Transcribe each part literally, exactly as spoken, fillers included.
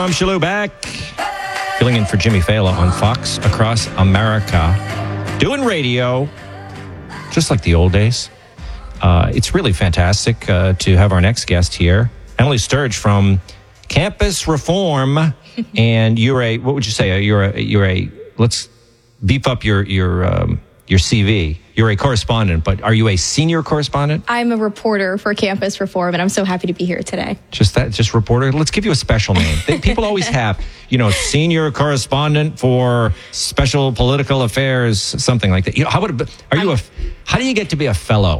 Tom Shalhoub back, filling in for Jimmy Fallon on Fox Across America, doing radio, just like the old days. Uh, it's really fantastic uh, to have our next guest here, Emily Sturge from Campus Reform, and you're a, what would you say? You're a, you're a, let's beef up your, your, um, your C V. You're a correspondent, but are you a senior correspondent? I'm a reporter for Campus Reform, and I'm so happy to be here today. Just that, just reporter? Let's give you a special name. They, people always have, you know, senior correspondent for special political affairs, something like that. You know, how would, are you a, how do you get to be a fellow?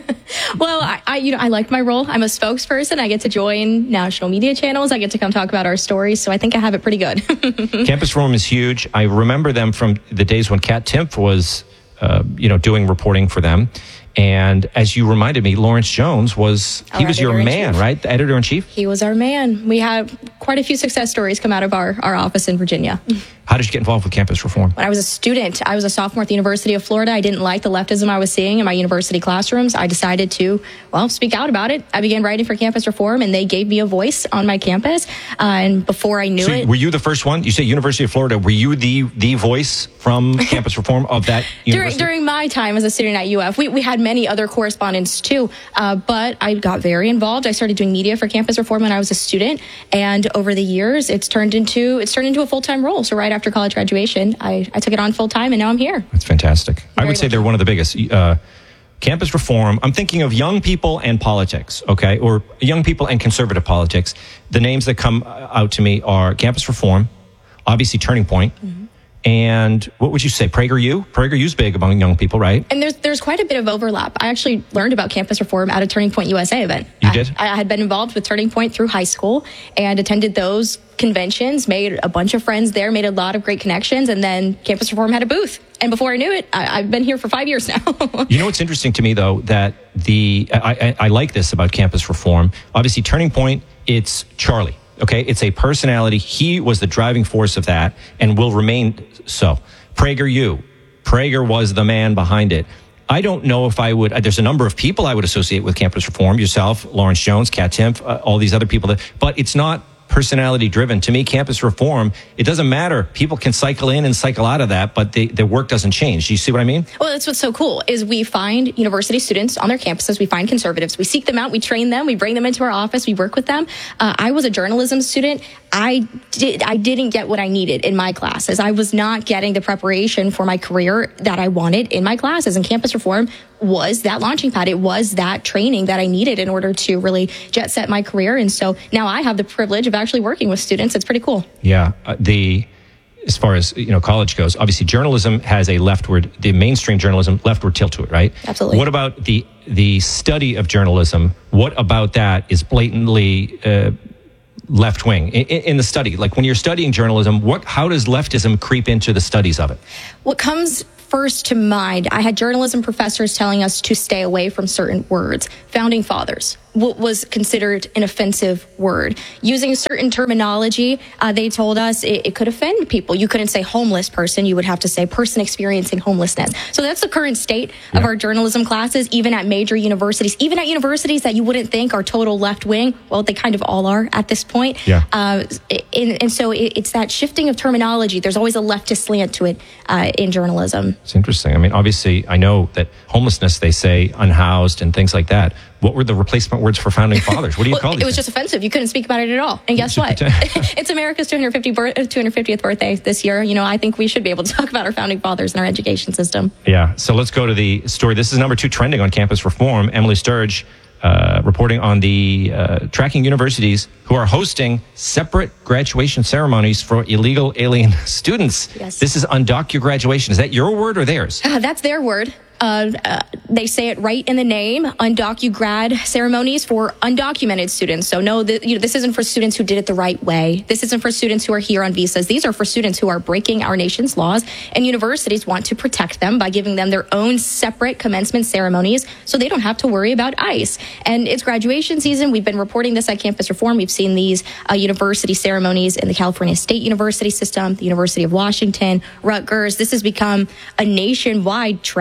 Well, I, I, you know, I like my role. I'm a spokesperson. I get to join national media channels. I get to come talk about our stories. So I think I have it pretty good. Campus Reform is huge. I remember them from the days when Kat Timpf was, uh, you know, doing reporting for them. And as you reminded me, Lawrence Jones was, he Our was your man, right? The editor-in-chief? He was our man. We have quite a few success stories come out of our, our office in Virginia. How did you get involved with Campus Reform? When I was a student, I was a sophomore at the University of Florida. I didn't like the leftism I was seeing in my university classrooms. I decided to, well, speak out about it. I began writing for Campus Reform, and they gave me a voice on my campus. Uh, and before I knew so it... were you the first one? You say University of Florida. Were you the the voice from Campus Reform of that university? During, during my time as a student at U F, we, we had many other correspondents too, uh, but I got very involved. I started doing media for Campus Reform when I was a student, and over the years, it's turned into it's turned into a full-time role. So right after college graduation, I, I took it on full-time, and now I'm here. That's fantastic. Very I would say lucky. they're one of the biggest. Uh, Campus Reform, I'm thinking of young people and politics, okay, or young people and conservative politics. The names that come out to me are Campus Reform, obviously Turning Point, mm-hmm. and what would you say, PragerU? PragerU's big among young people, right? And there's there's quite a bit of overlap. I actually learned about Campus Reform at a Turning Point U S A event. You I, did? I had been involved with Turning Point through high school and attended those conventions, made a bunch of friends there, made a lot of great connections, and then Campus Reform had a booth. And before I knew it, I, I've been here for five years now. You know what's interesting to me, though, that the I, I, I like this about Campus Reform. Obviously, Turning Point, it's Charlie. Okay, it's a personality. He was the driving force of that and will remain so. PragerU, Prager was the man behind it. I don't know if I would, uh, there's a number of people I would associate with Campus Reform, yourself, Lawrence Jones, Kat Timpf, uh, all these other people, that, but it's not personality driven. To me, Campus Reform, it doesn't matter. People can cycle in and cycle out of that, but the, the work doesn't change. Do you see what I mean? Well, that's what's so cool is we find university students on their campuses. We find conservatives. We seek them out. We train them. We bring them into our office. We work with them. Uh, I was a journalism student. I did. I didn't get what I needed in my classes. I was not getting the preparation for my career that I wanted in my classes. And Campus Reform was that launching pad. It was that training that I needed in order to really jet set my career. And so now I have the privilege of actually working with students. It's pretty cool. Yeah. Uh, the as far as you know, college goes, obviously journalism has a leftward, the mainstream journalism leftward tilt to it, right? Absolutely. What about the the study of journalism? What about that is blatantly uh, left wing in, in the study? Like when you're studying journalism, what how does leftism creep into the studies of it? What comes first to mind, I had journalism professors telling us to stay away from certain words. Founding fathers, what was considered an offensive word. Using certain terminology, uh, they told us it, it could offend people. You couldn't say homeless person. You would have to say person experiencing homelessness. So that's the current state yeah. of our journalism classes, even at major universities, even at universities that you wouldn't think are total left wing. Well, they kind of all are at this point. Yeah. Uh, and, and so it, it's that shifting of terminology. There's always a leftist slant to it uh, in journalism. It's interesting. I mean, obviously, I know that homelessness, they say unhoused and things like that. What were the replacement words for founding fathers? What do you well, call these It was things? just offensive. You couldn't speak about it at all. And guess what? It's America's two hundred fiftieth birthday this year. You know, I think we should be able to talk about our founding fathers and our education system. Yeah. So let's go to the story. This is number two trending on Campus Reform. Emily Sturge uh, reporting on the uh, tracking universities who are hosting separate graduation ceremonies for illegal alien students. Yes. This is undock your graduation. Is that your word or theirs? Uh, that's their word. Uh, uh, they say it right in the name, undocu-grad ceremonies for undocumented students. So no, the, you know, this isn't for students who did it the right way. This isn't for students who are here on visas. These are for students who are breaking our nation's laws, and universities want to protect them by giving them their own separate commencement ceremonies so they don't have to worry about ICE. And it's graduation season. We've been reporting this at Campus Reform. We've seen these uh, university ceremonies in the California State University system, the University of Washington, Rutgers. This has become a nationwide trend that we're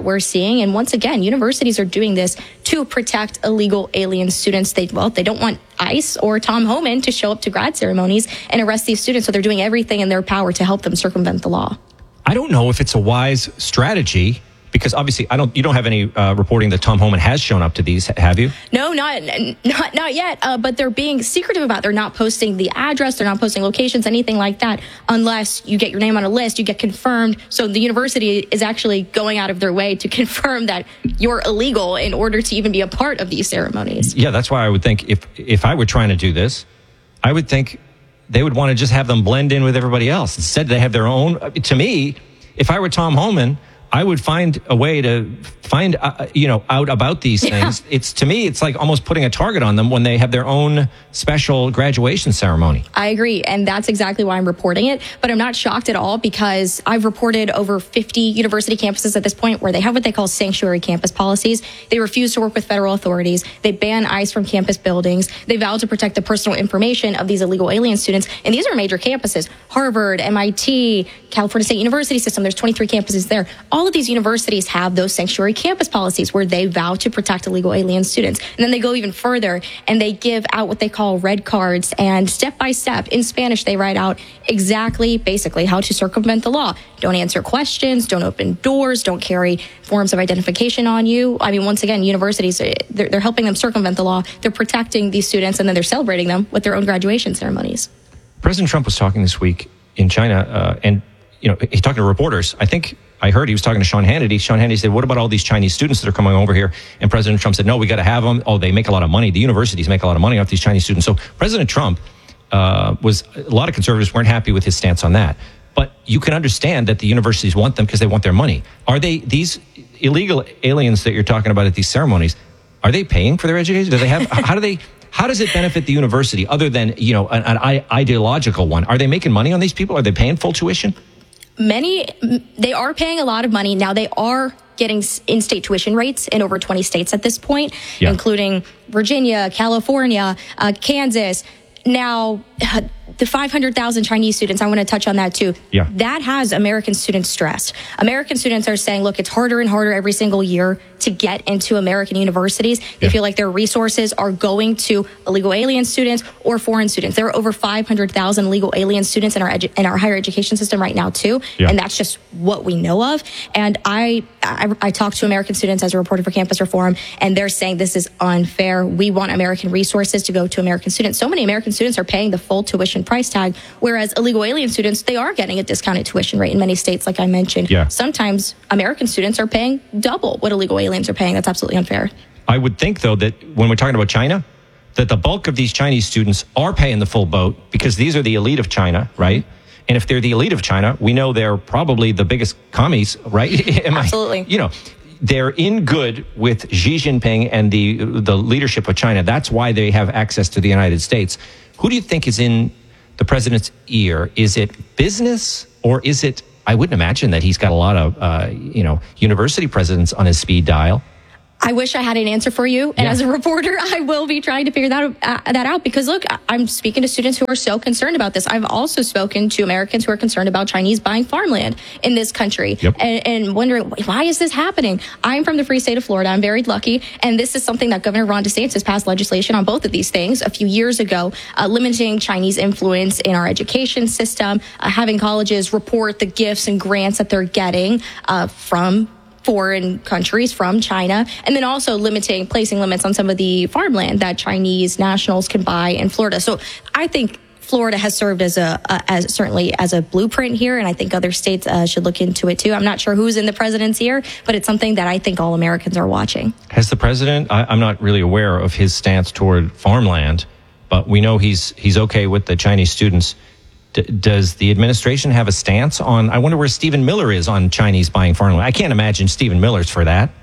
we're seeing. And once again, universities are doing this to protect illegal alien students. They, well, they don't want ICE or Tom Homan to show up to grad ceremonies and arrest these students. So they're doing everything in their power to help them circumvent the law. I don't know if it's a wise strategy, because obviously I don't. You don't have any uh, reporting that Tom Homan has shown up to these, have you? No, not not not yet. Uh, but they're being secretive about it. They're not posting the address. They're not posting locations, anything like that, unless you get your name on a list, you get confirmed. So the university is actually going out of their way to confirm that you're illegal in order to even be a part of these ceremonies. Yeah, that's why I would think if if I were trying to do this, I would think they would want to just have them blend in with everybody else. Instead, they have their own. To me, if I were Tom Homan, I would find a way to find, uh, you know, out about these things. Yeah. It's, to me, it's like almost putting a target on them when they have their own special graduation ceremony. I agree. And that's exactly why I'm reporting it. But I'm not shocked at all, because I've reported over fifty university campuses at this point where they have what they call sanctuary campus policies. They refuse to work with federal authorities. They ban ICE from campus buildings. They vow to protect the personal information of these illegal alien students. And these are major campuses: Harvard, M I T, California State University System. There's twenty-three campuses there. All of these universities have those sanctuary campus policies where they vow to protect illegal alien students. And then they go even further and they give out what they call red cards, and step by step in Spanish, they write out exactly, basically, how to circumvent the law. Don't answer questions, don't open doors, don't carry forms of identification on you. I mean, once again, universities, they're, they're helping them circumvent the law. They're protecting these students, and then they're celebrating them with their own graduation ceremonies. President Trump was talking this week in China, uh, and, you know, he's talking to reporters. I think I heard he was talking to Sean Hannity. Sean Hannity said, what about all these Chinese students that are coming over here? And President Trump said, no, we got to have them. Oh, they make a lot of money. The universities make a lot of money off these Chinese students. So President Trump uh, was, a lot of conservatives weren't happy with his stance on that. But you can understand that the universities want them because they want their money. Are they, these illegal aliens that you're talking about at these ceremonies, are they paying for their education? Do they have, how do they, how does it benefit the university other than, you know, an, an ideological one? Are they making money on these people? Are they paying full tuition? Many, they are paying a lot of money. Now, they are getting in-state tuition rates in over twenty states at this point, yeah. including Virginia, California, uh, Kansas. Now, uh, the five hundred thousand Chinese students, I want to touch on that too. Yeah. That has American students stressed. American students are saying, look, it's harder and harder every single year to get into American universities. They yeah. feel like their resources are going to illegal alien students or foreign students. There are over five hundred thousand illegal alien students in our edu- in our higher education system right now too. Yeah. And that's just what we know of. And I, I, I talked to American students as a reporter for Campus Reform, and they're saying this is unfair. We want American resources to go to American students. So many American students are paying the full tuition price tag, whereas illegal alien students, they are getting a discounted tuition rate in many states, like I mentioned. Yeah. Sometimes American students are paying double what illegal aliens are paying. That's absolutely unfair. I would think, though, that when we're talking about China, that the bulk of these Chinese students are paying the full boat because these are the elite of China, right? Mm-hmm. And if they're the elite of China, we know they're probably the biggest commies, right? Am Absolutely. I, you know, they're in good with Xi Jinping and the the leadership of China. That's why they have access to the United States. Who do you think is in the president's ear? Is it business, or is it, I wouldn't imagine that he's got a lot of, uh, you know, university presidents on his speed dial. I wish I had an answer for you. And yeah. as a reporter, I will be trying to figure that, uh, that out because, look, I'm speaking to students who are so concerned about this. I've also spoken to Americans who are concerned about Chinese buying farmland in this country yep. and, and wondering, why is this happening? I'm from the free state of Florida. I'm very lucky. And this is something that Governor Ron DeSantis passed legislation on both of these things a few years ago, uh, limiting Chinese influence in our education system, uh, having colleges report the gifts and grants that they're getting uh, from foreign countries, from China, and then also limiting, placing limits on some of the farmland that Chinese nationals can buy in Florida. So I think Florida has served as a, uh, as certainly as a blueprint here, and I think other states uh, should look into it too. I'm not sure who's in the president's ear, but it's something that I think all Americans are watching. Has the president, I, I'm not really aware of his stance toward farmland, but we know he's he's okay with the Chinese students. D- does the administration have a stance on, I wonder where Stephen Miller is on Chinese buying farmland? I can't imagine Stephen Miller's for that.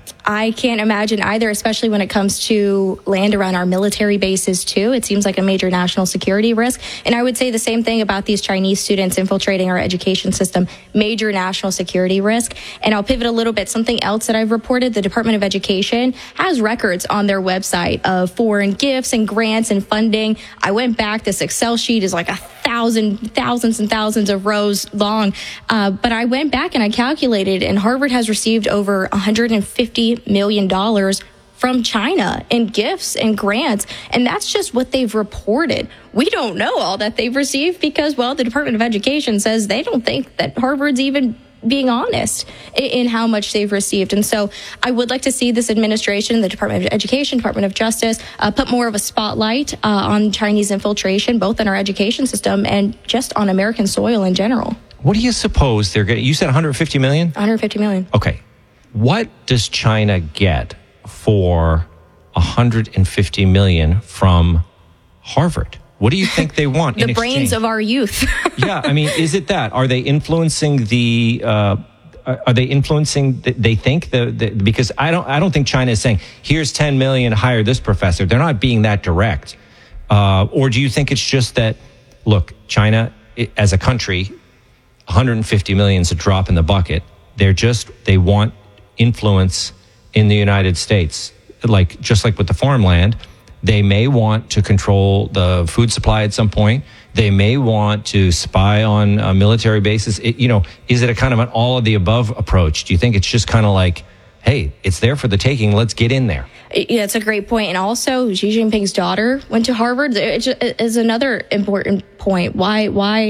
I can't imagine either, especially when it comes to land around our military bases, too. It seems like a major national security risk. And I would say the same thing about these Chinese students infiltrating our education system, major national security risk. And I'll pivot a little bit. Something else that I've reported, the Department of Education has records on their website of foreign gifts and grants and funding. I went back. This Excel sheet is like a thousand, thousands and thousands of rows long. Uh, but I went back and I calculated, and Harvard has received over one hundred fifty million dollars from China in gifts and grants. And that's just what they've reported. We don't know all that they've received because, well, the Department of Education says they don't think that Harvard's even being honest in how much they've received. And so I would like to see this administration, the Department of Education, Department of Justice, uh, put more of a spotlight uh, on Chinese infiltration, both in our education system and just on American soil in general. What do you suppose they're getting? You said one hundred fifty million? one hundred fifty million. Okay. What does China get for one hundred fifty million from Harvard? What do you think they want the in brains exchange? Of our youth. Yeah, I mean, is it that? Are they influencing the? Uh, are they influencing? The, they think the, the because I don't. I don't think China is saying, "Here's ten million, hire this professor." They're not being that direct. Uh, or do you think it's just that? Look, China it, as a country, one hundred fifty million is a drop in the bucket. They're just they want influence in the United States, like just like with the farmland. They may want to control the food supply at some point. They may want to spy on uh, military bases. It, you know, is it a kind of an all of the above approach? Do you think it's just kind of like, hey, it's there for the taking, let's get in there? Yeah, it's a great point. And also, Xi Jinping's daughter went to Harvard. It is another important point. Why why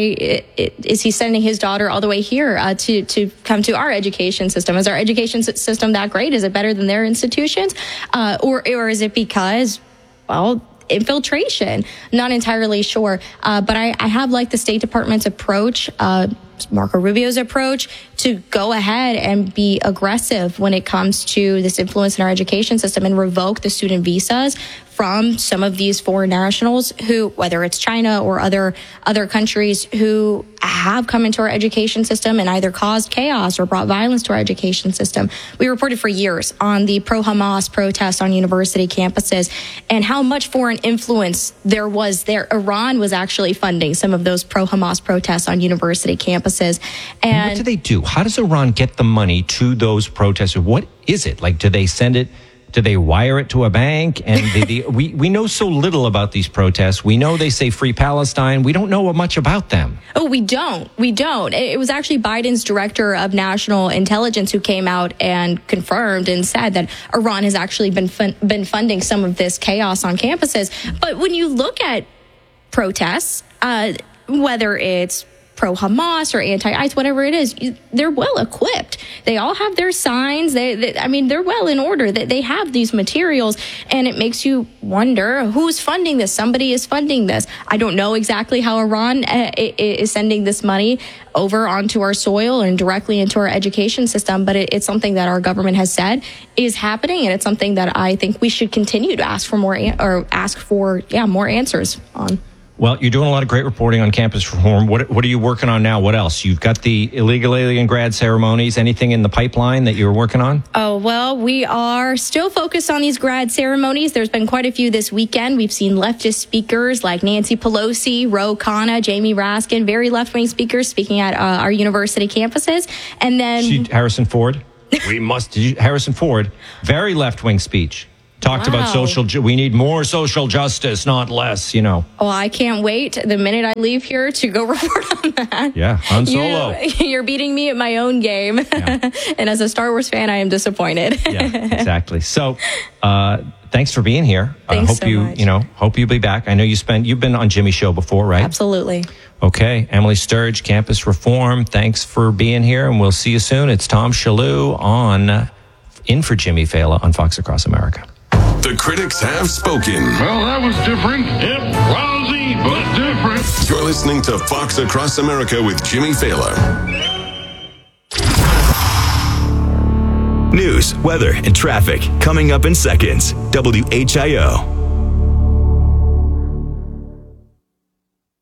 is he sending his daughter all the way here uh, to, to come to our education system? Is our education system that great? Is it better than their institutions? Uh, or, or is it because, well, infiltration? Not entirely sure. Uh, but I, I have liked the State Department's approach, uh, Marco Rubio's approach, to go ahead and be aggressive when it comes to this influence in our education system and revoke the student visas from some of these foreign nationals who, whether it's China or other other countries, who have come into our education system and either caused chaos or brought violence to our education system. We reported for years on the pro-Hamas protests on university campuses and how much foreign influence there was there. Iran was actually funding some of those pro-Hamas protests on university campuses. And, and what do they do? How does Iran get the money to those protesters? What is it? Like, do they send it? Do they wire it to a bank? And the, the, we, we know so little about these protests. We know they say Free Palestine. We don't know much about them. Oh, we don't. We don't. It was actually Biden's director of national intelligence who came out and confirmed and said that Iran has actually been fun, been funding some of this chaos on campuses. But when you look at protests, uh, whether it's pro-Hamas or anti-ICE, whatever it is, they're well equipped. They all have their signs. They, they I mean, they're well in order. They, they have these materials, and it makes you wonder who's funding this. Somebody is funding this. I don't know exactly how Iran uh, is sending this money over onto our soil and directly into our education system, but it, it's something that our government has said is happening, and it's something that I think we should continue to ask for more an- or ask for, yeah, more answers on. Well, you're doing a lot of great reporting on campus reform. What what are you working on now? What else? You've got the illegal alien grad ceremonies. Anything in the pipeline that you're working on? Oh, well, we are still focused on these grad ceremonies. There's been quite a few this weekend. We've seen leftist speakers like Nancy Pelosi, Ro Khanna, Jamie Raskin, very left-wing speakers speaking at uh, our university campuses. And then she, Harrison Ford. we must. Did you, Harrison Ford, very left-wing speech. Talked wow. about social, ju- we need more social justice, not less, you know. Oh, I can't wait the minute I leave here to go report on that. Yeah, Han Solo. You, you're beating me at my own game. Yeah. And as a Star Wars fan, I am disappointed. Yeah, exactly. So, uh, thanks for being here. I uh, hope so you, much. you know, hope you'll be back. I know you spent, you've been on Jimmy's show before, right? Absolutely. Okay, Emily Sturge, Campus Reform. Thanks for being here, and we'll see you soon. It's Tom Shillue on, in for Jimmy Fallon on Fox Across America. The critics have spoken. Well, that was different. Yep, lousy, but different. You're listening to Fox Across America with Jimmy Fallon. News, weather, and traffic coming up in seconds. W H I O.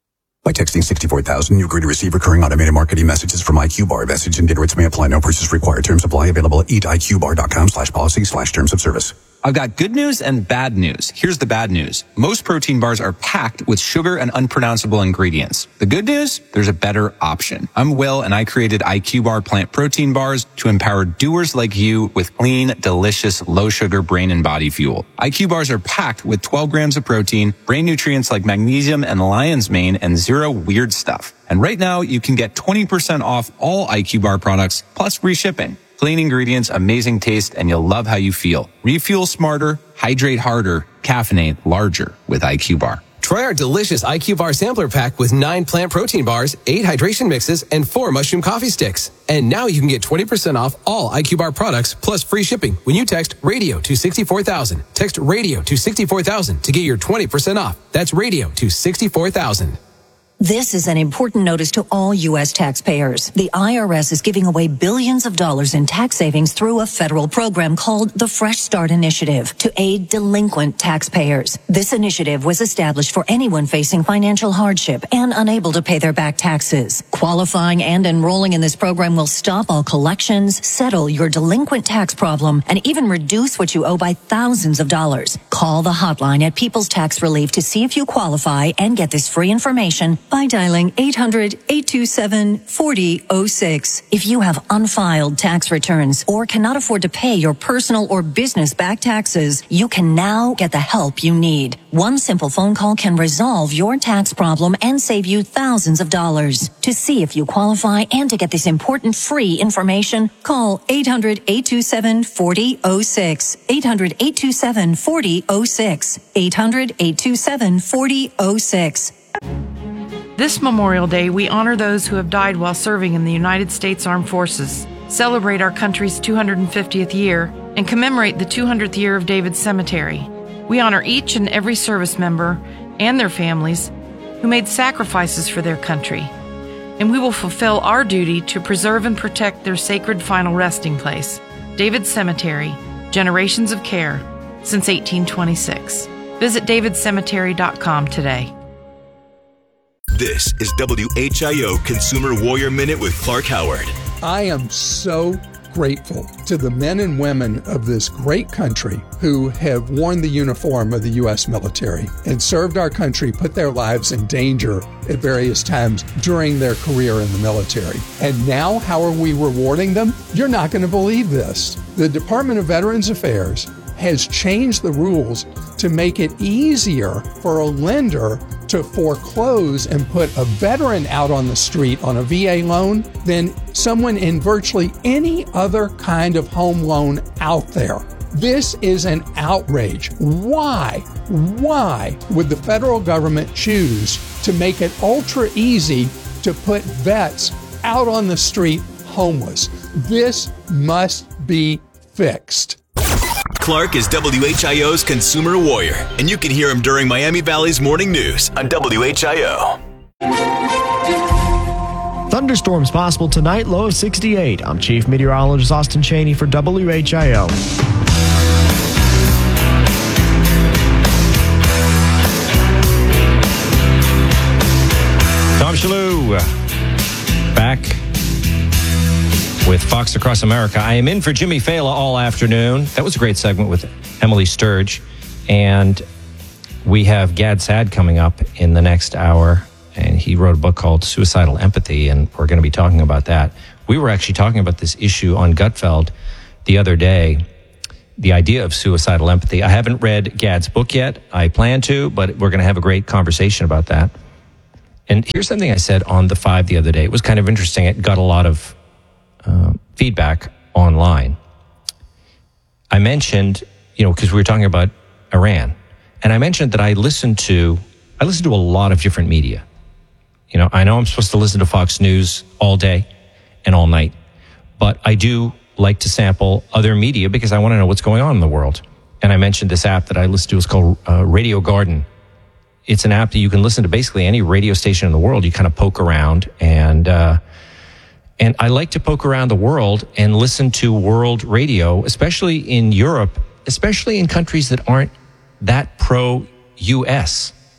By texting sixty-four thousand, you agree to receive recurring automated marketing messages from I Q Bar. Message and data rates may apply. No purchase required. Terms apply. Available at eatiqbar.com slash policy slash terms of service. I've got good news and bad news. Here's the bad news. Most protein bars are packed with sugar and unpronounceable ingredients. The good news? There's a better option. I'm Will, and I created I Q Bar plant protein bars to empower doers like you with clean, delicious, low-sugar brain and body fuel. I Q Bars are packed with twelve grams of protein, brain nutrients like magnesium and lion's mane, and zero weird stuff. And right now, you can get twenty percent off all I Q Bar products, plus free shipping. Clean ingredients, amazing taste, and you'll love how you feel. Refuel smarter, hydrate harder, caffeinate larger with I Q Bar. Try our delicious I Q Bar sampler pack with nine plant protein bars, eight hydration mixes, and four mushroom coffee sticks. And now you can get twenty percent off all I Q Bar products plus free shipping when you text RADIO to sixty-four thousand. Text RADIO to sixty-four thousand to get your twenty percent off. That's RADIO to sixty-four thousand. This is an important notice to all U S taxpayers. The I R S is giving away billions of dollars in tax savings through a federal program called the Fresh Start Initiative to aid delinquent taxpayers. This initiative was established for anyone facing financial hardship and unable to pay their back taxes. Qualifying and enrolling in this program will stop all collections, settle your delinquent tax problem, and even reduce what you owe by thousands of dollars. Call the hotline at People's Tax Relief to see if you qualify and get this free information by dialing eight hundred, eight two seven, four zero zero six. If you have unfiled tax returns or cannot afford to pay your personal or business back taxes, you can now get the help you need. One simple phone call can resolve your tax problem and save you thousands of dollars. To see if you qualify and to get this important free information, call eight hundred, eight two seven, four zero zero six. eight hundred, eight two seven, four zero zero six. eight hundred, eight two seven, four zero zero six. This Memorial Day, we honor those who have died while serving in the United States Armed Forces, celebrate our country's two hundred fiftieth year, and commemorate the two hundredth year of David's Cemetery. We honor each and every service member and their families who made sacrifices for their country, and we will fulfill our duty to preserve and protect their sacred final resting place, David's Cemetery, generations of care since eighteen twenty-six. Visit david cemetery dot com today. This is W H I O Consumer Warrior Minute with Clark Howard. I am so grateful to the men and women of this great country who have worn the uniform of the U S military and served our country, put their lives in danger at various times during their career in the military. And now, how are we rewarding them? You're not going to believe this. The Department of Veterans Affairs has changed the rules to make it easier for a lender to foreclose and put a veteran out on the street on a V A loan than someone in virtually any other kind of home loan out there. This is an outrage. Why? Why would the federal government choose to make it ultra easy to put vets out on the street homeless? This must be fixed. Clark is W H I O's Consumer Warrior, and you can hear him during Miami Valley's Morning News on W H I O. Thunderstorms possible tonight, low of sixty-eight. I'm Chief Meteorologist Austin Cheney for W H I O. Tom Shalhoub, back with Fox Across America. I am in for Jimmy Fela all afternoon. That was a great segment with Emily Sturge. And we have Gad Saad coming up in the next hour. And he wrote a book called Suicidal Empathy, and we're going to be talking about that. We were actually talking about this issue on Gutfeld the other day, the idea of suicidal empathy. I haven't read Gad's book yet. I plan to, but we're going to have a great conversation about that. And here's something I said on The Five the other day. It was kind of interesting. It got a lot of Uh, feedback online. I mentioned, you know, because we were talking about Iran, and I mentioned that I listen to, I listen to a lot of different media. You know, I know I'm supposed to listen to Fox News all day and all night, but I do like to sample other media because I want to know what's going on in the world. And I mentioned this app that I listen to is called uh, Radio Garden. It's an app that you can listen to basically any radio station in the world. You kind of poke around and, uh, And I like to poke around the world and listen to world radio, especially in Europe, especially in countries that aren't that pro-U S.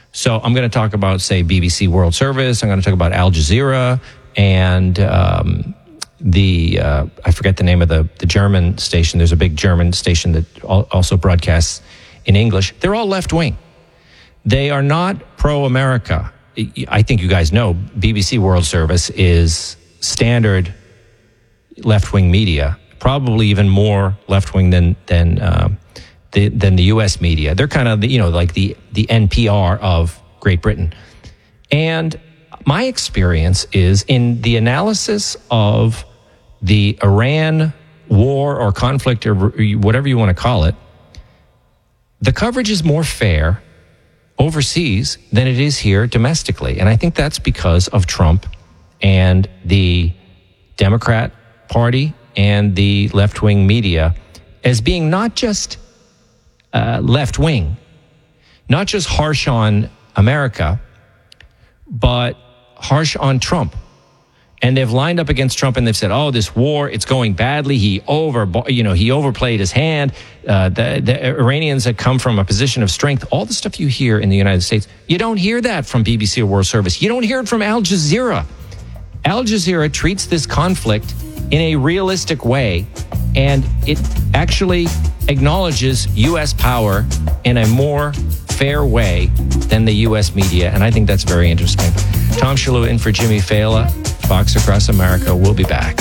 So I'm going to talk about, say, B B C World Service. I'm going to talk about Al Jazeera and um, the, uh, I forget the name of the, the German station. There's a big German station that also broadcasts in English. They're all left-wing. They are not pro-America. I think you guys know B B C World Service is standard left-wing media, probably even more left-wing than than uh, the, than the U S media. They're kind of the, you know like the the N P R of Great Britain. And my experience is in the analysis of the Iran war or conflict or whatever you want to call it, the coverage is more fair overseas than it is here domestically. And I think that's because of Trump and the Democrat Party and the left-wing media as being not just uh, left-wing, not just harsh on America, but harsh on Trump. And they've lined up against Trump and they've said, oh, this war, it's going badly. He over, you know, he overplayed his hand. Uh, the, the Iranians had come from a position of strength. All the stuff you hear in the United States, you don't hear that from B B C or World Service. You don't hear it from Al Jazeera. Al Jazeera treats this conflict in a realistic way, and it actually acknowledges U S power in a more fair way than the U S media, and I think that's very interesting. Tom Shalhoub in for Jimmy Fallon, Fox Across America. We'll be back.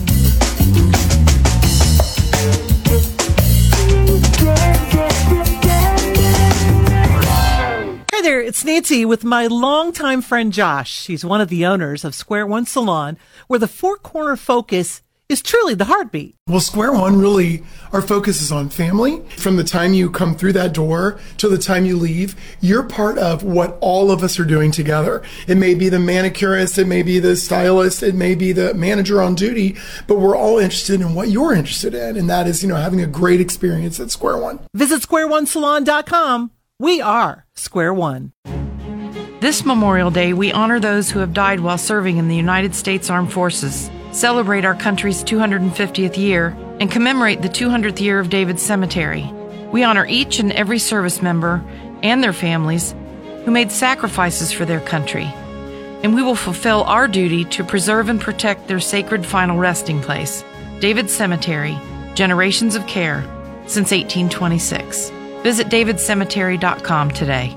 Hi there, it's Nancy with my longtime friend Josh. She's one of the owners of Square One Salon, where the four-corner focus is truly the heartbeat. Well, Square One, really, our focus is on family. From the time you come through that door to the time you leave, you're part of what all of us are doing together. It may be the manicurist, it may be the stylist, it may be the manager on duty, but we're all interested in what you're interested in, and that is, you know, having a great experience at Square One. Visit square one salon dot com. We are Square One. This Memorial Day, we honor those who have died while serving in the United States Armed Forces, celebrate our country's two hundred fiftieth year, and commemorate the two hundredth year of David's Cemetery. We honor each and every service member and their families who made sacrifices for their country, and we will fulfill our duty to preserve and protect their sacred final resting place, David's Cemetery, generations of care since eighteen twenty-six. Visit david cemetery dot com today.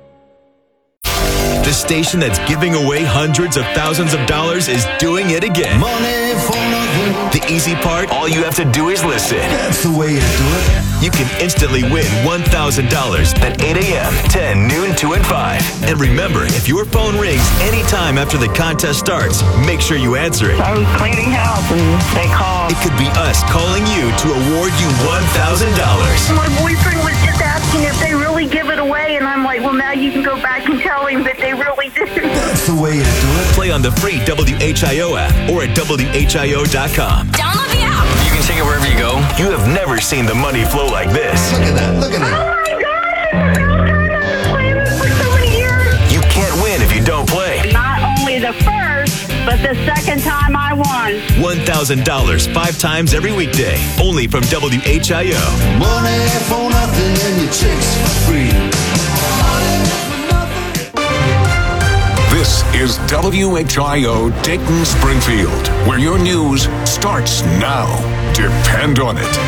The station that's giving away hundreds of thousands of dollars is doing it again. Money for nothing. The easy part, all you have to do is listen. That's the way to do it. You can instantly win one thousand dollars at eight a.m., ten, noon, two, and five. And remember, if your phone rings anytime after the contest starts, make sure you answer it. I was cleaning house and they called. It could be us calling you to award you one thousand dollars. My boyfriend was just asking if they really give it away, and I'm like, well, now you can go back and tell him that they really did. That's the way to do it. Play on the free W H I O app or at W H I O dot com. Download the app. You can take it wherever you go. You have never seen the money flow like this. Look at that. Look at that. Oh, my God. I've been playing for so many years. You can't win if you don't play. Not only the first, but the second time I won. one thousand dollars five times every weekday. Only from W H I O. Money for nothing and your chicks for free. This is W H I O Dayton Springfield, where your news starts now. Depend on it.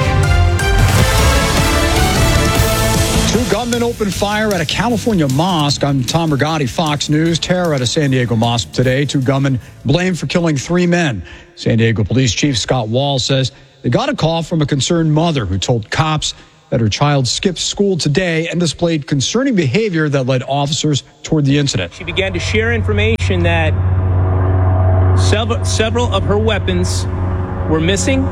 Two gunmen opened fire at a California mosque. I'm Tom Rigotti, Fox News. Terror at a San Diego mosque today. Two gunmen blamed for killing three men. San Diego Police Chief Scott Wall says they got a call from a concerned mother who told cops that her child skipped school today and displayed concerning behavior that led officers toward the incident. She began to share information that several, several of her weapons were missing.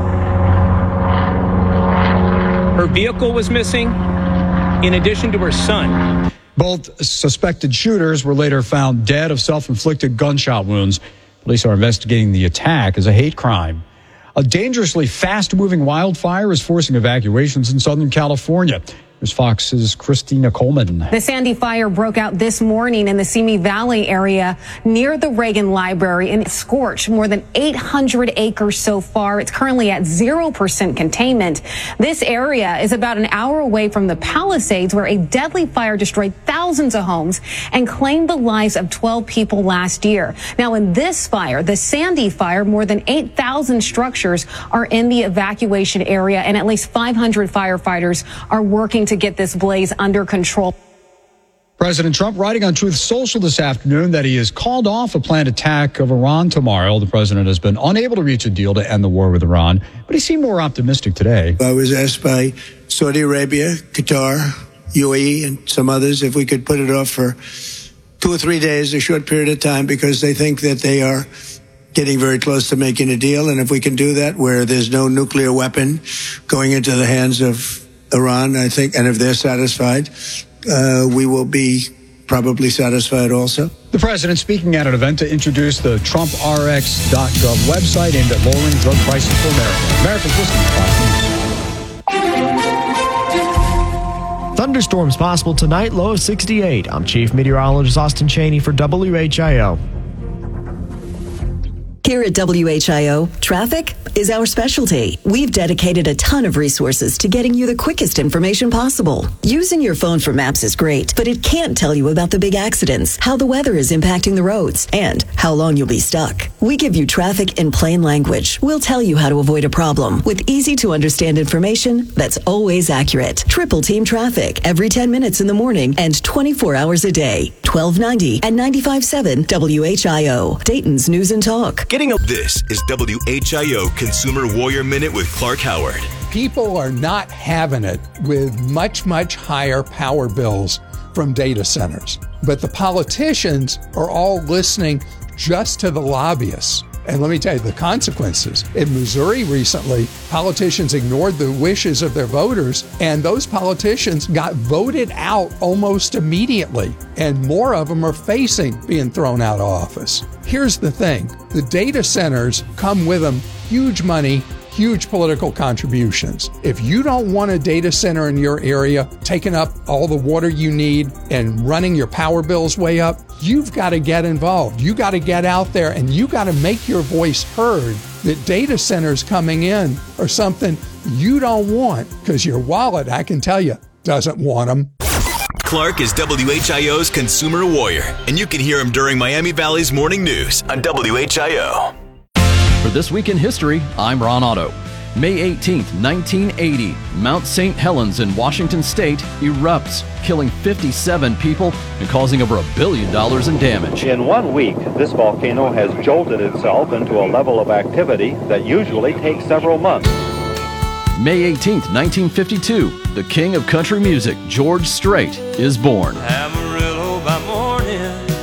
Her vehicle was missing, in addition to her son. Both suspected shooters were later found dead of self-inflicted gunshot wounds. Police are investigating the attack as a hate crime. A dangerously fast-moving wildfire is forcing evacuations in Southern California. Here's Fox's Christina Coleman. The Sandy fire broke out this morning in the Simi Valley area near the Reagan Library and it scorched more than eight hundred acres so far. It's currently at zero percent containment. This area is about an hour away from the Palisades, where a deadly fire destroyed thousands of homes and claimed the lives of twelve people last year. Now, in this fire, the Sandy fire, more than eight thousand structures are in the evacuation area, and at least five hundred firefighters are working to get this blaze under control. President Trump writing on Truth Social this afternoon that he has called off a planned attack of Iran tomorrow. The president has been unable to reach a deal to end the war with Iran, but he seemed more optimistic today. I was asked by Saudi Arabia, Qatar, U A E, and some others if we could put it off for two or three days, a short period of time, because they think that they are getting very close to making a deal. And if we can do that where there's no nuclear weapon going into the hands of Iran, I think, and if they're satisfied, uh, we will be probably satisfied also. The president speaking at an event to introduce the Trump R X dot gov website aimed at lowering drug prices for Americans. Americans listening to Fox News. Thunderstorms possible tonight, low of sixty-eight. I'm Chief Meteorologist Austin Cheney for W H I O. Here at W H I O, traffic is our specialty. We've dedicated a ton of resources to getting you the quickest information possible. Using your phone for maps is great, but it can't tell you about the big accidents, how the weather is impacting the roads, and how long you'll be stuck. We give you traffic in plain language. We'll tell you how to avoid a problem with easy to understand information that's always accurate. Triple Team Traffic every ten minutes in the morning and twenty-four hours a day. twelve ninety and ninety-five point seven W H I O, Dayton's News and Talk. Getting a- this is W H I O Consumer Warrior Minute with Clark Howard. People are not having it with much, much higher power bills from data centers. But the politicians are all listening just to the lobbyists. And let me tell you the consequences. In Missouri recently, politicians ignored the wishes of their voters, and those politicians got voted out almost immediately. And more of them are facing being thrown out of office. Here's the thing. The data centers come with them huge money, huge political contributions. If you don't want a data center in your area taking up all the water you need and running your power bills way up, you've got to get involved. You got to get out there and you got to make your voice heard that data centers coming in are something you don't want, because your wallet, I can tell you, doesn't want them. Clark is W H I O's Consumer Warrior, and you can hear him during Miami Valley's Morning News on W H I O. For This Week in History, I'm Ron Otto. May eighteenth, nineteen eighty, Mount Saint Helens in Washington State erupts, killing fifty-seven people and causing over a billion dollars in damage. In one week, this volcano has jolted itself into a level of activity that usually takes several months. May eighteenth, nineteen fifty-two, the king of country music, George Strait, is born. Amarillo by morning,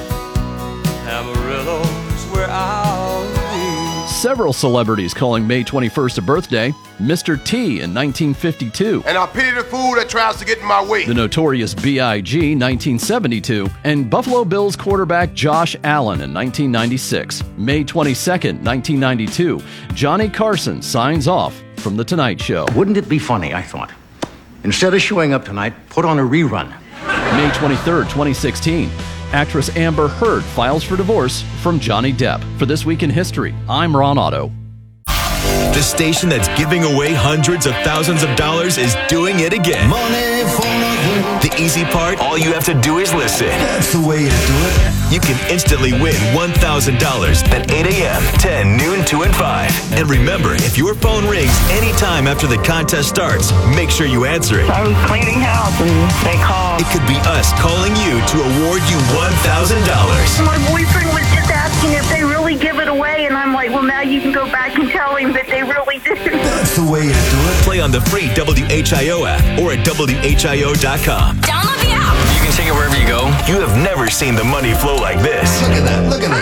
Amarillo's where I'll be. Several celebrities calling May twenty-first a birthday. Mister T in nineteen fifty-two. And I pity the fool that tries to get in my way. The Notorious B I G nineteen seventy-two. And Buffalo Bills quarterback Josh Allen in nineteen ninety-six. May twenty-second, nineteen ninety-two. Johnny Carson signs off from The Tonight Show. Wouldn't it be funny, I thought, instead of showing up tonight, put on a rerun. May twenty-third, twenty sixteen. Actress Amber Heard files for divorce from Johnny Depp. For This Week in History, I'm Ron Otto. The station that's giving away hundreds of thousands of dollars is doing it again. Money for nothing. The easy part, all you have to do is listen. That's the way to do it. You can instantly win one thousand dollars at eight a.m., ten, noon, two, and five. And remember, if your phone rings anytime after the contest starts, make sure you answer it. I was cleaning house and they called. It could be us calling you to award you one thousand dollars. My boyfriend was just asking if they really give it away, and I'm like, well, now you can go back and tell him that they really didn't. That's the way to do it. Play on the free W H I O app or at W H I O dot com. Download the app. You can take it wherever you go. You have never seen the money flow like this. Look at that. Look at that.